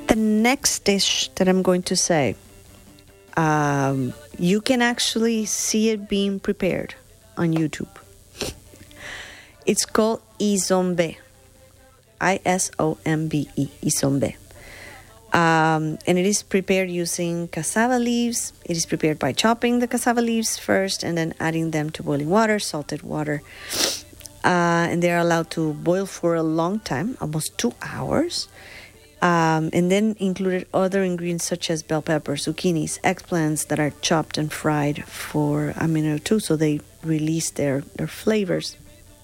The next dish that I'm going to say, you can actually see it being prepared on YouTube. It's called isombe. Isombe. Isombe. And it is prepared using cassava leaves. It is prepared by chopping the cassava leaves first and then adding them to boiling water, salted water. And they are allowed to boil for a long time, almost 2 hours. And then included other ingredients such as bell peppers, zucchinis, eggplants that are chopped and fried for a minute or two so they release their flavors.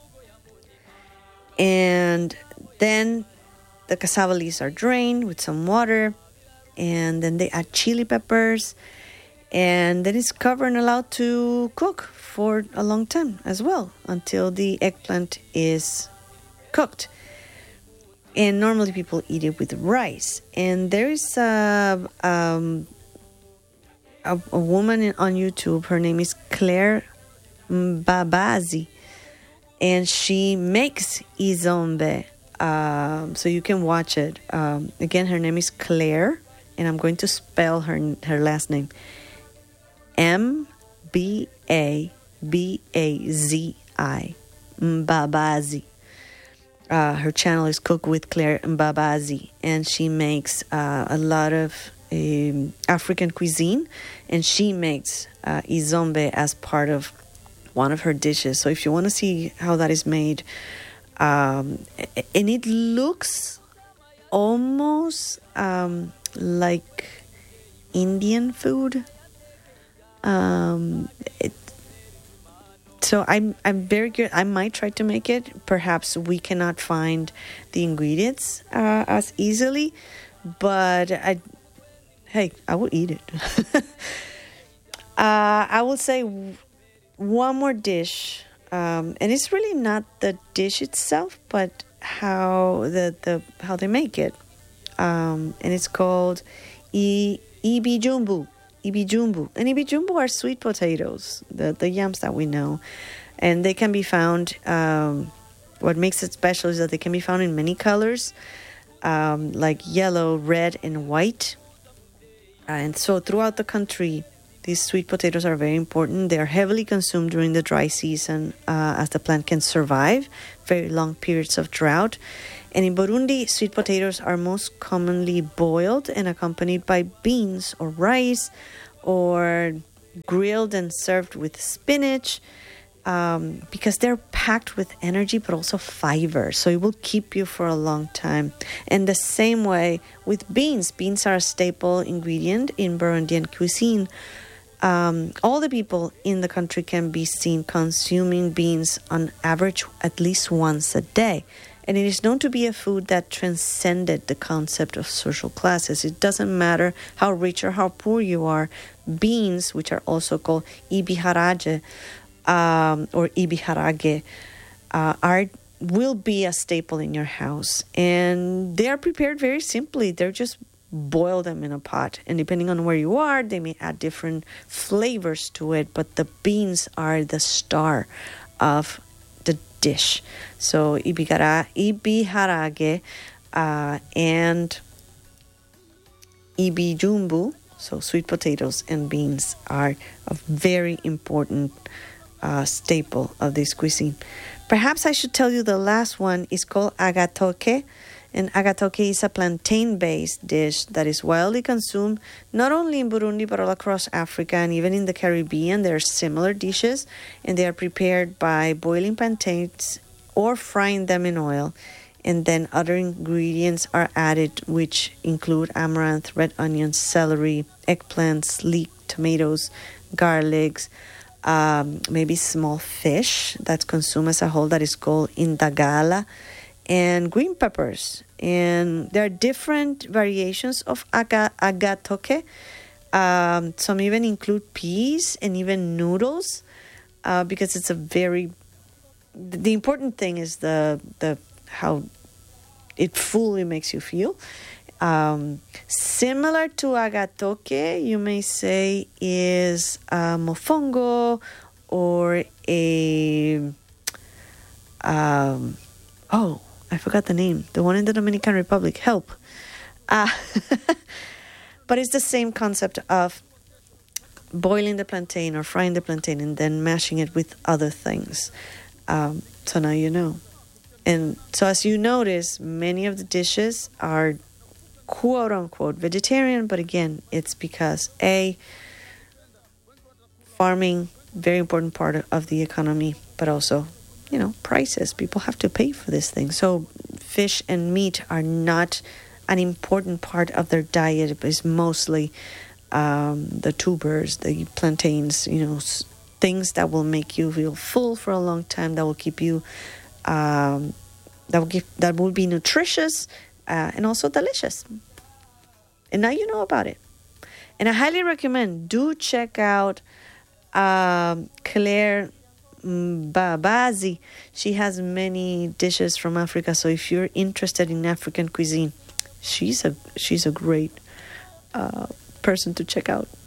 And then the cassava leaves are drained with some water, and then they add chili peppers, and then it's covered and allowed to cook for a long time as well until the eggplant is cooked. And normally people eat it with rice. And there is a woman on YouTube. Her name is Claire Mbabazi, and she makes isombe. So you can watch it. Again, her name is Claire, and I'm going to spell her last name. Mbabazi. Mbabazi. Her channel is Cook with Claire Mbabazi, and she makes a lot of African cuisine, and she makes isombe as part of one of her dishes. So if you want to see how that is made, and it looks almost like Indian food. So I'm very curious. I might try to make it. Perhaps we cannot find the ingredients as easily, but I would eat it. I will say one more dish, and it's really not the dish itself, but how how they make it, and it's called ibijumbu. Ibijumbu. And ibijumbu are sweet potatoes, the yams that we know. And they can be found, what makes it special is that they can be found in many colors, like yellow, red, and white. And so throughout the country, these sweet potatoes are very important. They are heavily consumed during the dry season as the plant can survive very long periods of drought. And in Burundi, sweet potatoes are most commonly boiled and accompanied by beans or rice, or grilled and served with spinach, because they're packed with energy but also fiber. So it will keep you for a long time. And the same way with beans. Beans are a staple ingredient in Burundian cuisine. All the people in the country can be seen consuming beans on average at least once a day. And it is known to be a food that transcended the concept of social classes. It doesn't matter how rich or how poor you are. Beans, which are also called ibiharage or ibiharage, will be a staple in your house. And they are prepared very simply. They're just boil them in a pot. And depending on where you are, they may add different flavors to it. But the beans are the star of the dish. So ibiharage and ibijumbu, so sweet potatoes and beans, are a very important staple of this cuisine. Perhaps I should tell you the last one is called agatoke. And agatoke is a plantain-based dish that is widely consumed not only in Burundi but all across Africa and even in the Caribbean. There are similar dishes, and they are prepared by boiling plantains or frying them in oil. And then other ingredients are added, which include amaranth, red onions, celery, eggplants, leek tomatoes, garlics, maybe small fish that's consumed as a whole that is called indagala, and green peppers. And there are different variations of agatoke. Some even include peas and even noodles, because it's a very... The important thing is the how it fully makes you feel. Similar to agatoke, you may say, is mofongo or a... I forgot the name. The one in the Dominican Republic. Help. Ah, but it's the same concept of boiling the plantain or frying the plantain and then mashing it with other things. So now you know. And so as you notice, many of the dishes are quote unquote vegetarian, but again, it's because farming, very important part of the economy, but also, prices. People have to pay for this thing. So fish and meat are not an important part of their diet. It's mostly the tubers, the plantains, things that will make you feel full for a long time, that will keep you, that will be nutritious and also delicious. And now you know about it. And I highly recommend, do check out Claire Babazi. She has many dishes from Africa. So if you're interested in African cuisine, she's a great person to check out.